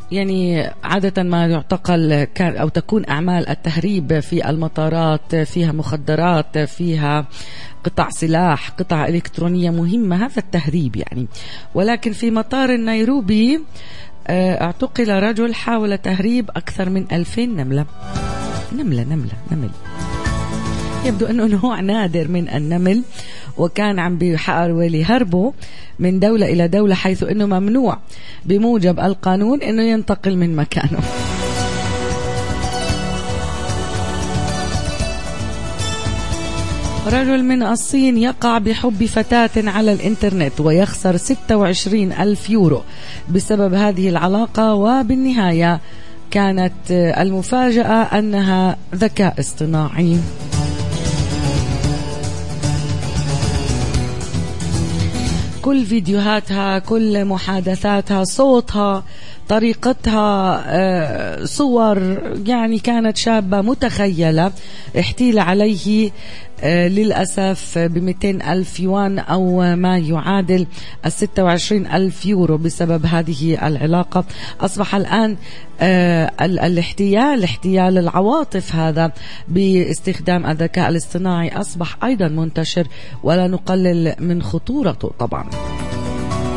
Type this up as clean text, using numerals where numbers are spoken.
يعني عادة ما يعتقل أو تكون أعمال التهريب في المطارات فيها مخدرات، فيها قطع سلاح، قطع إلكترونية مهمة، هذا التهريب يعني. ولكن في مطار نيروبي اعتقل رجل حاول تهريب أكثر من 2000 نملة. نمل يبدو أنه نوع نادر من النمل، وكان عم بيحاول يهربوا من دولة إلى دولة، حيث أنه ممنوع بموجب القانون أنه ينتقل من مكانه. رجل من الصين يقع بحب فتاة على الإنترنت ويخسر 26,000 يورو بسبب هذه العلاقة، وبالنهاية كانت المفاجأة أنها ذكاء اصطناعي. كل فيديوهاتها، كل محادثاتها، صوتها، طريقتها، صور، يعني كانت شابة متخيلة. احتيل عليه للأسف ب200,000 يوان أو ما يعادل 26,000 يورو بسبب هذه العلاقة. أصبح الآن الاحتيال العواطف هذا باستخدام الذكاء الاصطناعي أصبح أيضا منتشر، ولا نقلل من خطورته طبعا.